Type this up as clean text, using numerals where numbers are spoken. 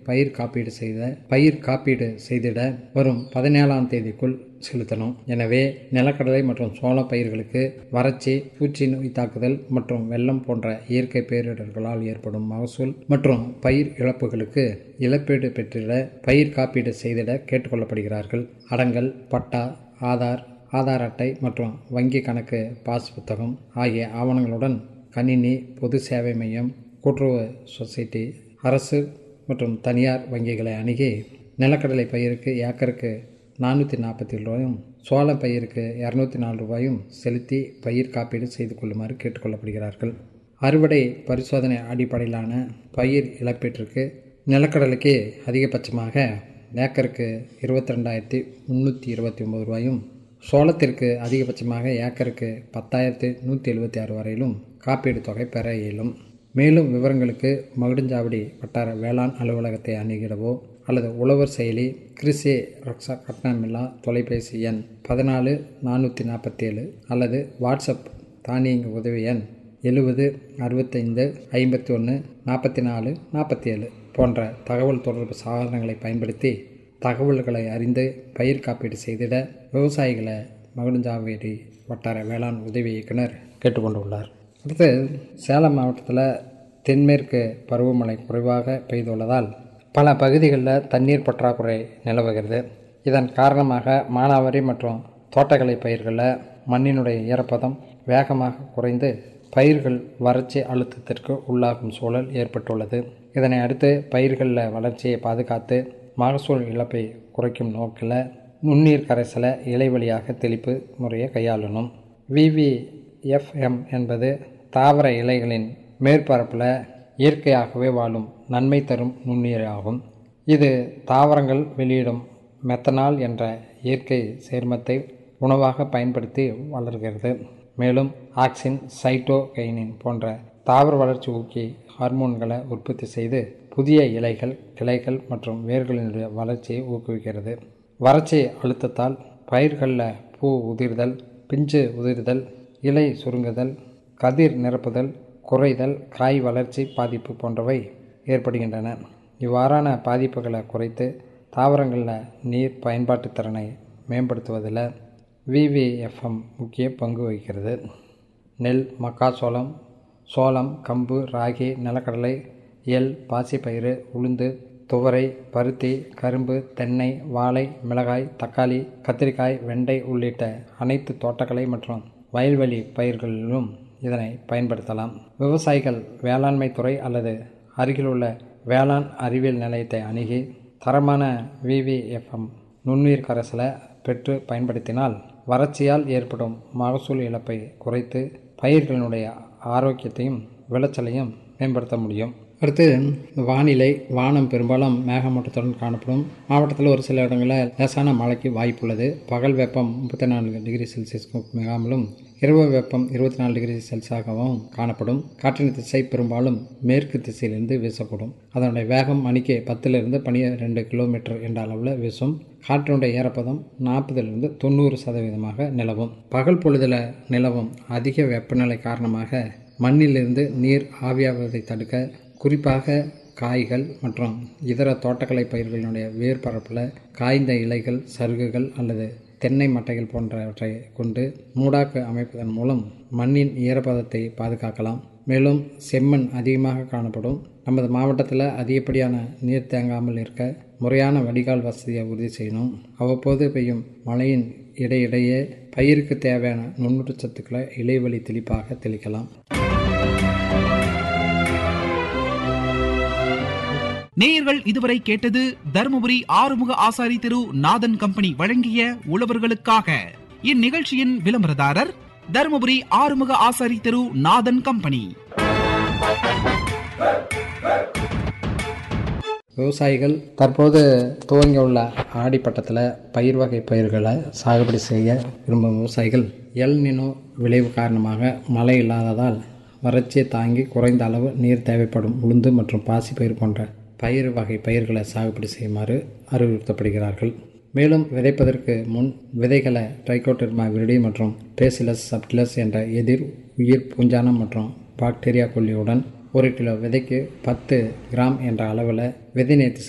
பயிர் காப்பீடு செய்திட வரும் 17ஆம் தேதிக்குள் செலுத்தணும். எனவே நிலக்கடலை மற்றும் சோள பயிர்களுக்கு வறட்சி, பூச்சி நோய் தாக்குதல் மற்றும் வெள்ளம் போன்ற இயற்கை பேரிடர்களால் ஏற்படும் மகசூல் மற்றும் பயிர் இழப்புகளுக்கு இழப்பீடு பெற்றிட பயிர் காப்பீடு செய்திட கேட்டுக்கொள்ளப்படுகிறார்கள். அடங்கல், பட்டா, ஆதார் அட்டை மற்றும் வங்கி கணக்கு பாஸ் புத்தகம் ஆகிய ஆவணங்களுடன் கணினி, பொது சேவை மையம், கூட்டுறவு சொசைட்டி, அரசு மற்றும் தனியார் வங்கிகளை அணுகி நிலக்கடலை பயிருக்கு ஏக்கருக்கு 447 ரூபாயும், சோள பயிருக்கு 204 ரூபாயும் செலுத்தி பயிர் காப்பீடு செய்து கொள்ளுமாறு கேட்டுக்கொள்ளப்படுகிறார்கள். அறுவடை பரிசோதனை அடிப்படையிலான பயிர் இழப்பீட்டிற்கு நிலக்கடலைக்கு அதிகபட்சமாக ஏக்கருக்கு 22,329 ரூபாயும், சோளத்திற்கு அதிகபட்சமாக ஏக்கருக்கு 10,176 வரையிலும் காப்பீடு தொகை பெற இயலும். மேலும் விவரங்களுக்கு மகுடஞ்சாவடி வட்டார வேளாண் அலுவலகத்தை அணுகிடவோ அல்லது உழவர் செயலி கிருஷி ரக்ஷா கட்டணமில்லா தொலைபேசி எண் 14 447 அல்லது வாட்ஸ்அப் தானியங்கி உதவி எண் 70 65 51 44 47 போன்ற தகவல் தொடர்பு சாதனங்களை பயன்படுத்தி தகவல்களை அறிந்து பயிர் காப்பீடு செய்திட விவசாயிகளை மகுடஞ்சாவடி வட்டார வேளாண் உதவி இயக்குனர் கேட்டுக்கொண்டுள்ளார். அடுத்து, சேலம் மாவட்டத்தில் தென்மேற்கு பருவமழை குறைவாக பெய்துள்ளதால் பல பகுதிகளில் தண்ணீர் பற்றாக்குறை நிலவுகிறது. இதன் காரணமாக மானாவாரி மற்றும் தோட்டக்கலை பயிர்களில் மண்ணினுடைய ஈரப்பதம் வேகமாக குறைந்து பயிர்கள் வறட்சி அழுத்தத்திற்கு உள்ளாகும் சூழல் ஏற்பட்டுள்ளது. இதனை அடுத்து பயிர்களில் வளர்ச்சியை பாதுகாத்து மகசூல் இழப்பை குறைக்கும் நோக்கில் நுண்ணீர் கரைசலை இலை வழியாக தெளிப்பு முறையை கையாளணும். VVFM என்பது தாவர இலைகளின் மேற்பரப்பில் இயற்கையாகவே வாழும் நன்மை தரும் நுண்ணீர் ஆகும். இது தாவரங்கள் வெளியிடும் மெத்தனால் என்ற இயற்கை சேர்மத்தை உணவாக பயன்படுத்தி வளர்கிறது. மேலும் ஆக்சின், சைட்டோகைனின் போன்ற தாவர வளர்ச்சி ஊக்கி ஹார்மோன்களை உற்பத்தி செய்து புதிய இலைகள், கிளைகள் மற்றும் வேர்களினுடைய வளர்ச்சியை ஊக்குவிக்கிறது. வறட்சி அழுத்தத்தால் பயிர்களில் பூ உதிர்தல், பிஞ்சு உதிர்தல், இலை சுருங்குதல், கதிர் நிரப்புதல் குறைதல், காய் வளர்ச்சி பாதிப்பு போன்றவை ஏற்படுகின்றன. இவ்வாறான பாதிப்புகளை குறைத்து தாவரங்களில் நீர் பயன்பாட்டு திறனை மேம்படுத்துவதில் VVFM முக்கிய பங்கு வகிக்கிறது. நெல், மக்காச்சோளம், சோளம், கம்பு, ராகி, நிலக்கடலை, எள், பாசிப்பயிறு, உளுந்து, துவரை, பருத்தி, கரும்பு, தென்னை, வாழை, மிளகாய், தக்காளி, கத்திரிக்காய், வெண்டை உள்ளிட்ட அனைத்து தோட்டக்கலை மற்றும் வயல்வெளி பயிர்களிலும் இதனை பயன்படுத்தலாம். விவசாயிகள் வேளாண்மை துறை அல்லது அருகிலுள்ள வேளாண் அறிவியல் நிலையத்தை அணுகி தரமான VVFM நுண்ணுயிர் கரைசலை பெற்று பயன்படுத்தினால் வறட்சியால் ஏற்படும் மகசூல் இழப்பை குறைத்து பயிர்களினுடைய ஆரோக்கியத்தையும் விளைச்சலையும் மேம்படுத்த முடியும். அடுத்து, வானிலை. வானம் பெரும்பாலும் மேகமூட்டத்துடன் காணப்படும். மாவட்டத்தில் ஒரு சில இடங்களில் லேசான மழைக்கு வாய்ப்புள்ளது. பகல் வெப்பம் 34 டிகிரி செல்சியஸ்க்கு மிகாமலும், இரவு வெப்பம் 24 டிகிரி செல்சியஸாகவும் காணப்படும். காற்றின் திசை பெரும்பாலும் மேற்கு திசையிலிருந்து வீசக்கூடும். அதனுடைய வேகம் மணிக்கு 10 to 12 கிலோமீட்டர் என்ற அளவில் வீசும். காற்றினுடைய ஈரப்பதம் 40 to 90% நிலவும். பகல் பொழுதில் நிலவும் அதிக வெப்பநிலை காரணமாக மண்ணிலிருந்து நீர் ஆவியாவதை தடுக்க குறிப்பாக காய்கள் மற்றும் இதர தோட்டக்கலை பயிர்களினுடைய வேர் பரப்பில் காய்ந்த இலைகள், சருகுகள் அல்லது தென்னை மட்டைகள் போன்றவற்றை கொண்டு மூடாக்கு அமைப்பதன் மூலம் மண்ணின் ஈரப்பதத்தை பாதுகாக்கலாம். மேலும் செம்மண் அதிகமாக காணப்படும் நமது மாவட்டத்தில் அதிகப்படியான நீர் தேங்காமல் இருக்க முறையான வடிகால் வசதியை உறுதி செய்யணும். அவ்வப்போது பெய்யும் மழையின் இடையிடையே பயிருக்கு தேவையான நுண்ணூட்டச்சத்துக்களை இலைவழி தெளிப்பாக தெளிக்கலாம். நேயர்கள் இதுவரை கேட்டது தருமபுரி ஆறுமுக ஆசாரி திரு நாதன் கம்பெனி வழங்கிய உழவர்களுக்காக. இந்நிகழ்ச்சியின் விளம்பரதாரர் தருமபுரி ஆறுமுக ஆசாரி திரு நாதன் கம்பெனி. விவசாயிகள் தற்போது துவங்கியுள்ள ஆடிப்பட்டத்தில் பயிர் வகை பயிர்களை சாகுபடி செய்ய விரும்பும் விவசாயிகள் எல் நினோ விளைவு காரணமாக மழை இல்லாததால் வறட்சியை தாங்கி குறைந்த அளவு நீர் தேவைப்படும் உளுந்து மற்றும் பாசிப்பயிர் போன்ற பயிர் வகை பயிர்களை சாகுபடி செய்யுமாறு அறிவுறுத்தப்படுகிறார்கள். மேலும் விதைப்பதற்கு முன் விதைகளை ட்ரைகோடெர்மா விரிடி மற்றும் பேசிலஸ் சப்டிலஸ் என்ற எதிர் உயிர் பூஞ்சானம் மற்றும் பாக்டீரியா கொல்லியுடன் 1 கிலோ விதைக்கு 10 கிராம் என்ற அளவில் விதை நேர்த்தி